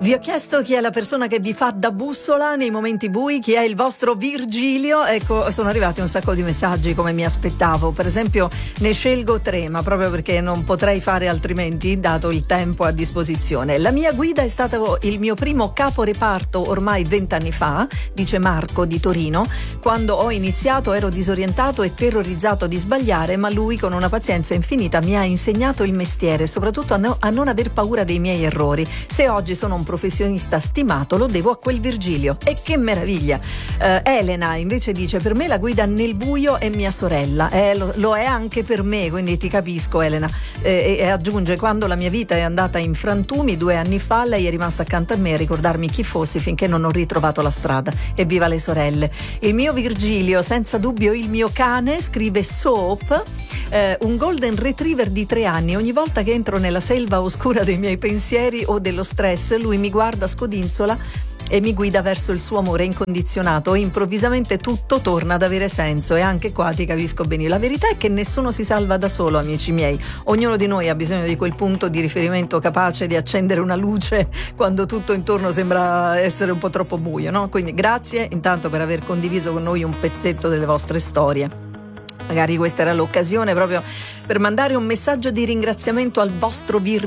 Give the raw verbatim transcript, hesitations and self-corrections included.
Vi ho chiesto chi è la persona che vi fa da bussola nei momenti bui, chi è il vostro Virgilio. Ecco, sono arrivati un sacco di messaggi come mi aspettavo. Per esempio ne scelgo tre, ma proprio perché non potrei fare altrimenti dato il tempo a disposizione. La mia guida è stato il mio primo caporeparto ormai vent'anni fa, dice Marco di Torino. Quando ho iniziato ero disorientato e terrorizzato di sbagliare, ma lui con una pazienza infinita mi ha insegnato il mestiere, soprattutto a, no, a non aver paura dei miei errori. Se oggi sono un professionista stimato lo devo a quel Virgilio. E che meraviglia. eh, Elena invece dice: per me la guida nel buio è mia sorella. eh, lo, lo è anche per me, quindi ti capisco Elena. eh, e aggiunge: quando la mia vita è andata in frantumi due anni fa, lei è rimasta accanto a me a ricordarmi chi fossi finché non ho ritrovato la strada. Evviva le sorelle. Il mio Virgilio senza dubbio il mio cane, scrive Soap, eh, un golden retriever di tre anni. Ogni volta che entro nella selva oscura dei miei pensieri o dello stress, lui mi guarda scodinzola e mi guida verso il suo amore incondizionato e improvvisamente tutto torna ad avere senso. E anche qua ti capisco bene. La verità è che nessuno si salva da solo, amici miei. Ognuno di noi ha bisogno di quel punto di riferimento capace di accendere una luce quando tutto intorno sembra essere un po' troppo buio, no? Quindi grazie intanto per aver condiviso con noi un pezzetto delle vostre storie. Magari questa era l'occasione proprio per mandare un messaggio di ringraziamento al vostro Vir